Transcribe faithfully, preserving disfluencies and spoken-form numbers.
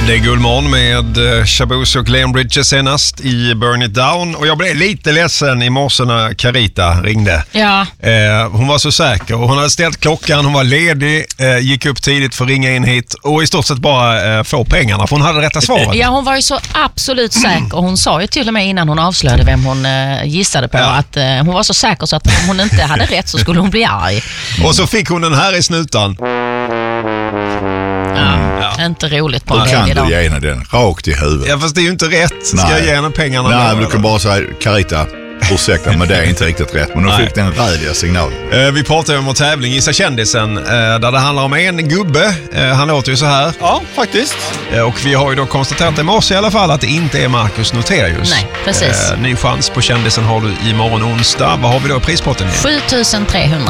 Det är Guldmorgon med Shaboose och Leon Bridges senast i Burn It Down. Och jag blev lite ledsen i morse när Carita ringde. Ja. Eh, hon var så säker och hon hade ställt klockan, hon var ledig, eh, gick upp tidigt för att ringa in hit och i stort sett bara eh, få pengarna för hon hade rätta svaret. Ja, hon var ju så absolut säker. Hon sa ju till och med innan hon avslöjade vem hon eh, gissade på, ja. att eh, hon var så säker så att om hon inte hade rätt så skulle hon bli arg. Och så fick hon den här i snutan. Ja, ja. Inte roligt på Då kan idag. du ge henne den rakt i huvudet. Ja, fast det är ju inte rätt. Ska Nej. jag ge henne pengarna? Nej, då, men du kan bara säga, Carita, ursäkta, men det är inte riktigt rätt. Men då Nej. fick den en rädiga signal. Eh, vi pratar ju om en tävling Gissa kändisen eh, där det handlar om en gubbe. Eh, han låter ju så här. Ja, faktiskt. Eh, och vi har ju då konstaterat i morse i alla fall att det inte är Marcus Noterius. Nej, precis. Eh, ny chans på kändisen har du imorgon onsdag. Vad har vi då i prispotten? sju tusen trehundra.